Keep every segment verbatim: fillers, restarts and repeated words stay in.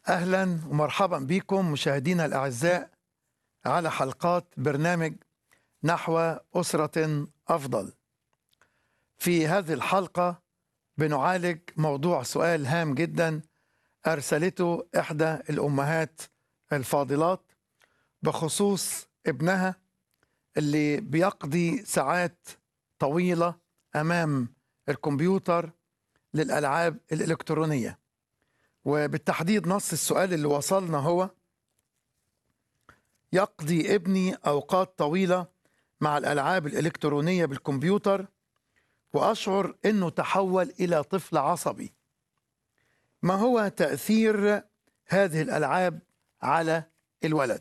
أهلا ومرحبا بكم مشاهدينا الأعزاء على حلقات برنامج نحو أسرة أفضل. في هذه الحلقة بنعالج موضوع سؤال هام جدا أرسلته إحدى الأمهات الفاضلات بخصوص ابنها اللي بيقضي ساعات طويلة أمام الكمبيوتر للألعاب الإلكترونية. وبالتحديد نص السؤال اللي وصلنا هو: يقضي ابني أوقات طويلة مع الألعاب الإلكترونية بالكمبيوتر وأشعر أنه تحول إلى طفل عصبي. ما هو تأثير هذه الألعاب على الولد؟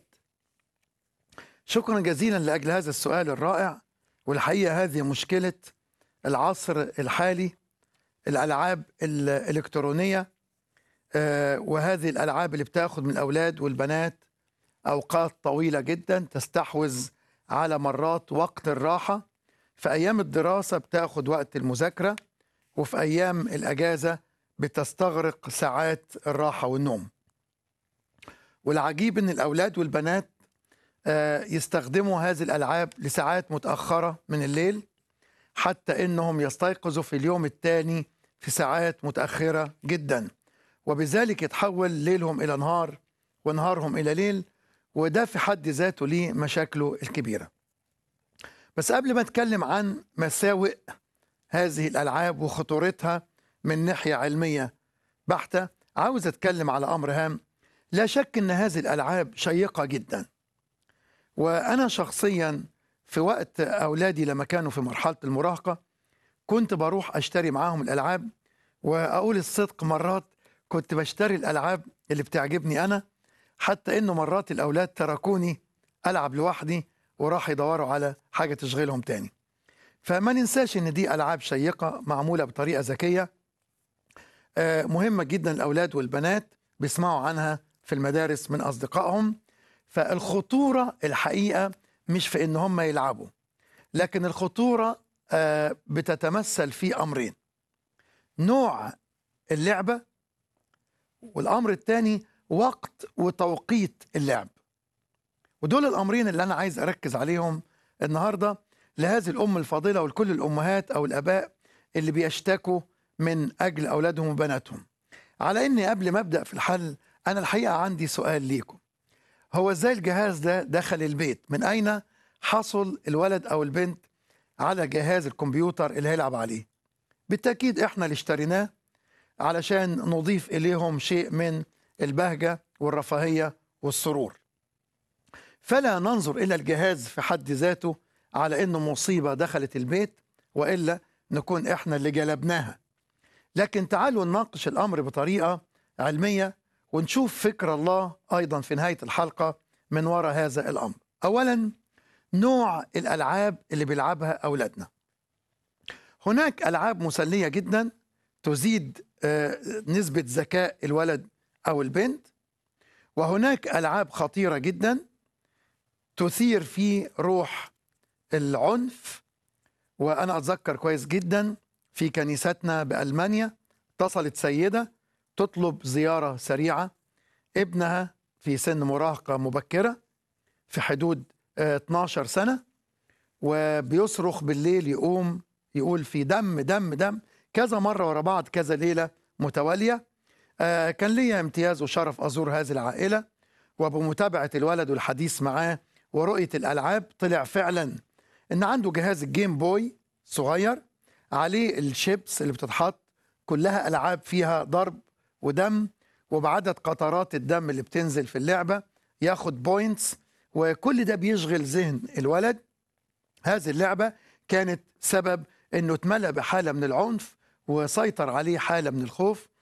شكرا جزيلا لأجل هذا السؤال الرائع. والحقيقة هذه مشكلة العصر الحالي، الألعاب الإلكترونية، آه وهذه الألعاب اللي بتاخد من الأولاد والبنات أوقات طويلة جدا، تستحوذ على مرات وقت الراحة. في أيام الدراسة بتاخد وقت المذاكرة، وفي أيام الأجازة بتستغرق ساعات الراحة والنوم. والعجيب أن الأولاد والبنات آه يستخدموا هذه الألعاب لساعات متأخرة من الليل، حتى أنهم يستيقظوا في اليوم الثاني في ساعات متأخرة جدا، وبذلك يتحول ليلهم إلى نهار ونهارهم إلى ليل، وده في حد ذاته ليه مشاكله الكبيرة. بس قبل ما أتكلم عن مساوئ هذه الألعاب وخطورتها من ناحية علمية بحتة، عاوز أتكلم على أمر هام. لا شك أن هذه الألعاب شيقة جدا، وأنا شخصيا في وقت أولادي لما كانوا في مرحلة المراهقة كنت بروح أشتري معاهم الألعاب، وأقول الصدق مرات كنت بشتري الألعاب اللي بتعجبني أنا، حتى إنه مرات الأولاد تركوني ألعب لوحدي وراح يدوروا على حاجة تشغلهم تاني. فما ننساش إن دي ألعاب شيقة معمولة بطريقة ذكية، آه مهمة جدا. الأولاد والبنات بيسمعوا عنها في المدارس من أصدقائهم. فالخطورة الحقيقة مش في إن هم يلعبوا، لكن الخطورة آه بتتمثل في أمرين: نوع اللعبة، والأمر الثاني وقت وتوقيت اللعب. ودول الأمرين اللي أنا عايز أركز عليهم النهاردة لهذه الأم الفاضلة ولكل الأمهات أو الآباء اللي بيشتكوا من أجل أولادهم وبناتهم. على إني قبل ما أبدأ في الحل، أنا الحقيقة عندي سؤال ليكم: هو إزاي الجهاز ده دخل البيت؟ من أين حصل الولد أو البنت على جهاز الكمبيوتر اللي هيلعب عليه؟ بالتأكيد إحنا اللي اشتريناه علشان نضيف إليهم شيء من البهجة والرفاهية والسرور. فلا ننظر إلى الجهاز في حد ذاته على إنه مصيبة دخلت البيت، وإلا نكون إحنا اللي جلبناها. لكن تعالوا نناقش الأمر بطريقة علمية ونشوف فكر الله أيضا في نهاية الحلقة من وراء هذا الأمر. أولا، نوع الألعاب اللي بيلعبها أولادنا. هناك ألعاب مسلية جدا تزيد نسبة ذكاء الولد أو البنت، وهناك ألعاب خطيرة جدا تثير في روح العنف. وأنا أتذكر كويس جدا في كنيستنا بألمانيا اتصلت سيدة تطلب زيارة سريعة، ابنها في سن مراهقة مبكرة في حدود اتناشر سنة، وبيصرخ بالليل، يقوم يقول في دم دم دم كذا مرة ورا بعض، كذا ليلة متوالية. آه كان لي امتياز وشرف أزور هذه العائلة، وبمتابعة الولد والحديث معاه ورؤية الألعاب طلع فعلا إن عنده جهاز الجيم بوي صغير عليه الشيبس اللي بتتحط، كلها ألعاب فيها ضرب ودم، وبعدد قطرات الدم اللي بتنزل في اللعبة ياخد بوينتس، وكل ده بيشغل ذهن الولد. هذه اللعبة كانت سبب إنه اتملأ بحالة من العنف وسيطر عليه حالة من الخوف.